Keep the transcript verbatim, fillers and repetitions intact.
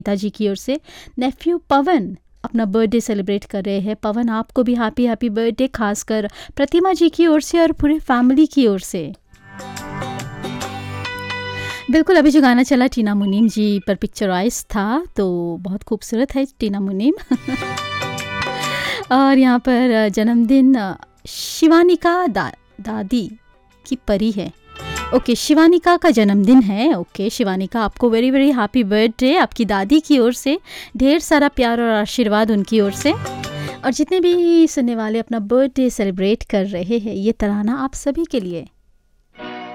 पिताजी की ओर से। नेफ्यू पवन अपना बर्थडे सेलिब्रेट कर रहे हैं। पवन, आपको भी हैप्पी हैप्पी बर्थडे, खासकर प्रतिमा जी की ओर से और पूरे फैमिली की ओर से। बिल्कुल, अभी जो गाना चला टीना मुनीम जी पर पिक्चराइज था, तो बहुत खूबसूरत है टीना मुनीम। और यहाँ पर जन्मदिन शिवानिका दा, दादी की परी है। ओके, शिवानिका का जन्मदिन है। ओके शिवानिका, आपको वेरी वेरी हैप्पी बर्थडे आपकी दादी की ओर से। ढेर सारा प्यार और आशीर्वाद उनकी ओर से। और जितने भी सुनने वाले अपना बर्थडे सेलिब्रेट कर रहे हैं, ये तराना आप सभी के लिए।